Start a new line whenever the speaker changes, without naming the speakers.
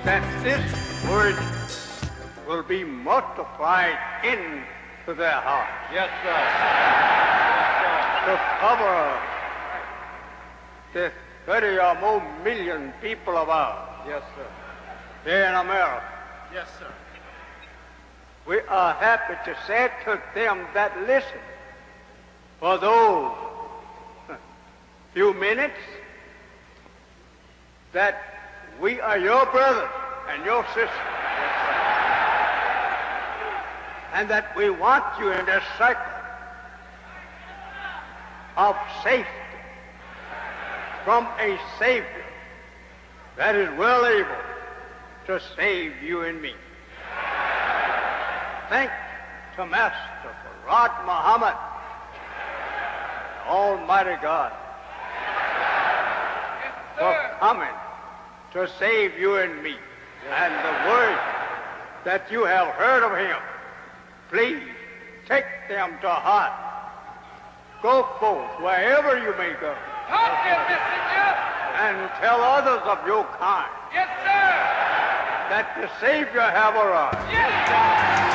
that this word will be multiplied into their hearts.
Yes, sir.
To cover the 30 or more million people of ours
Yes, sir.
here in America.
Yes, sir.
We are happy to say to them that listen, for those few minutes, that we are your brothers and your sisters. And that we want you in this circle of safety from a Savior that is well able to save you and me. Thank to Master Farad Muhammad, Almighty God, for coming to save you and me. And the word that you have heard of him, please take them to heart. Go forth wherever you may go.
Talk to messenger.
And tell others of your kind
Yes, sir.
that the Savior have arrived.
Yes, sir.